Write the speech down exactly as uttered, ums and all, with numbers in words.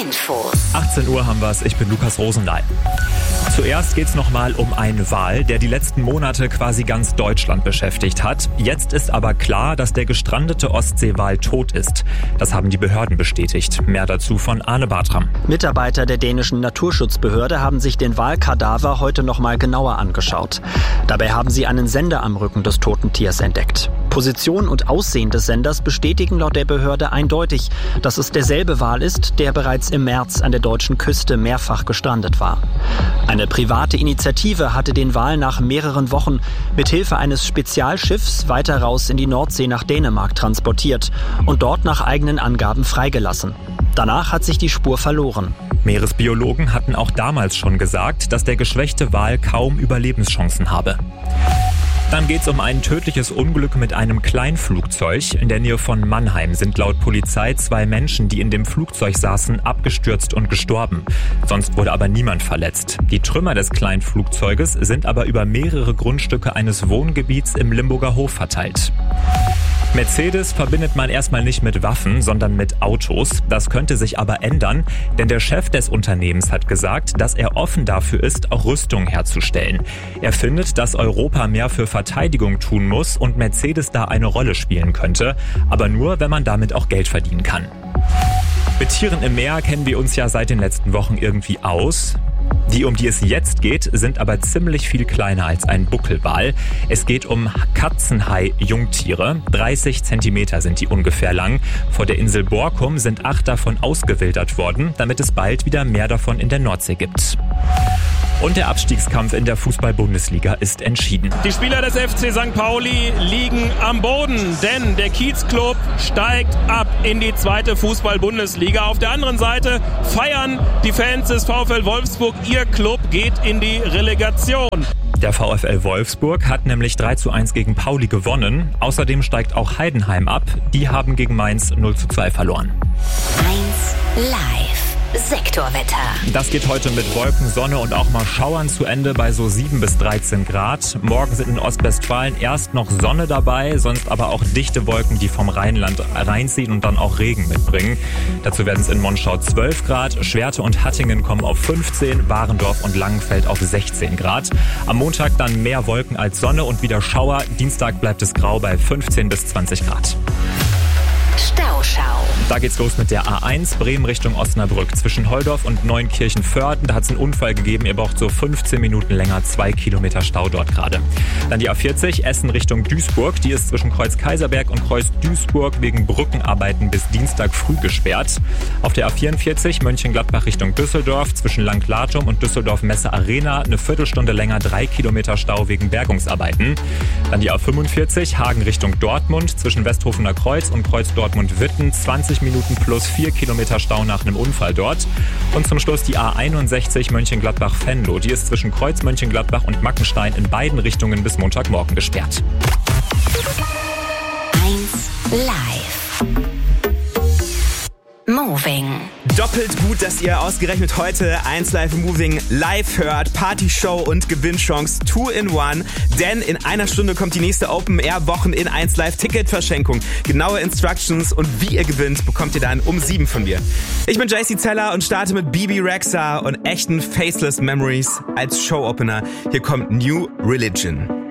Infos. achtzehn Uhr haben wir's, ich bin Lukas Rosendahl. Zuerst geht's nochmal um einen Wal, der die letzten Monate quasi ganz Deutschland beschäftigt hat. Jetzt ist aber klar, dass der gestrandete Ostseewal tot ist. Das haben die Behörden bestätigt. Mehr dazu von Arne Bartram. Mitarbeiter der dänischen Naturschutzbehörde haben sich den Walkadaver heute nochmal genauer angeschaut. Dabei haben sie einen Sender am Rücken des toten Tiers entdeckt. Position und Aussehen des Senders bestätigen laut der Behörde eindeutig, dass es derselbe Wal ist, der bereits im März an der deutschen Küste mehrfach gestrandet war. Eine private Initiative hatte den Wal nach mehreren Wochen mit Hilfe eines Spezialschiffs weiter raus in die Nordsee nach Dänemark transportiert und dort nach eigenen Angaben freigelassen. Danach hat sich die Spur verloren. Meeresbiologen hatten auch damals schon gesagt, dass der geschwächte Wal kaum Überlebenschancen habe. Dann geht's um ein tödliches Unglück mit einem Kleinflugzeug. In der Nähe von Mannheim sind laut Polizei zwei Menschen, die in dem Flugzeug saßen, abgestürzt und gestorben. Sonst wurde aber niemand verletzt. Die Trümmer des Kleinflugzeuges sind aber über mehrere Grundstücke eines Wohngebiets im Limburger Hof verteilt. Mercedes verbindet man erstmal nicht mit Waffen, sondern mit Autos. Das könnte sich aber ändern, denn der Chef des Unternehmens hat gesagt, dass er offen dafür ist, auch Rüstung herzustellen. Er findet, dass Europa mehr für Verteidigung tun muss und Mercedes da eine Rolle spielen könnte, aber nur, wenn man damit auch Geld verdienen kann. Mit Tieren im Meer kennen wir uns ja seit den letzten Wochen irgendwie aus. Die, um die es jetzt geht, sind aber ziemlich viel kleiner als ein Buckelwal. Es geht um Katzenhai-Jungtiere. dreißig Zentimeter sind die ungefähr lang. Vor der Insel Borkum sind acht davon ausgewildert worden, damit es bald wieder mehr davon in der Nordsee gibt. Und der Abstiegskampf in der Fußball-Bundesliga ist entschieden. Die Spieler des F C Sankt Pauli liegen am Boden, denn der Kiezclub steigt ab in die zweite Fußball-Bundesliga. Auf der anderen Seite feiern die Fans des VfL Wolfsburg, ihr Club geht in die Relegation. Der VfL Wolfsburg hat nämlich drei zu eins gegen Pauli gewonnen. Außerdem steigt auch Heidenheim ab. Die haben gegen Mainz null zu zwei verloren. eins live. Sektorwetter. Das geht heute mit Wolken, Sonne und auch mal Schauern zu Ende bei so sieben bis dreizehn Grad. Morgen sind in Ostwestfalen erst noch Sonne dabei, sonst aber auch dichte Wolken, die vom Rheinland reinziehen und dann auch Regen mitbringen. Dazu werden es in Monschau zwölf Grad, Schwerte und Hattingen kommen auf fünfzehn, Warendorf und Langenfeld auf sechzehn Grad. Am Montag dann mehr Wolken als Sonne und wieder Schauer. Dienstag bleibt es grau bei fünfzehn bis zwanzig Grad. Stauschau. Da geht's los mit der A eins, Bremen Richtung Osnabrück. Zwischen Holdorf und Neunkirchen-Förden, da hat's einen Unfall gegeben. Ihr braucht so fünfzehn Minuten länger, zwei Kilometer Stau dort gerade. Dann die A vierzig, Essen Richtung Duisburg. Die ist zwischen Kreuz Kaiserberg und Kreuz Duisburg wegen Brückenarbeiten bis Dienstag früh gesperrt. Auf der A vierundvierzig, Mönchengladbach Richtung Düsseldorf. Zwischen Langlatum und Düsseldorf-Messe Arena eine Viertelstunde länger, drei Kilometer Stau wegen Bergungsarbeiten. Dann die A fünfundvierzig, Hagen Richtung Dortmund. Zwischen Westhofener Kreuz und Kreuz Dortmund-Witten, zwanzig Minuten plus vier Kilometer Stau nach einem Unfall dort. Und zum Schluss die A einundsechzig Mönchengladbach-Venlo. Die ist zwischen Kreuz Mönchengladbach und Mackenstein in beiden Richtungen bis Montagmorgen gesperrt. eins live. Moving. Doppelt gut, dass ihr ausgerechnet heute eins Live Moving live hört. Partyshow und Gewinnchance two in one. Denn in einer Stunde kommt die nächste Open Air Wochen in eins Live Ticketverschenkung. Genaue Instructions und wie ihr gewinnt, bekommt ihr dann um sieben von mir. Ich bin J C Zeller und starte mit B B Rexha und echten Faceless Memories als Show-Opener. Hier kommt New Religion.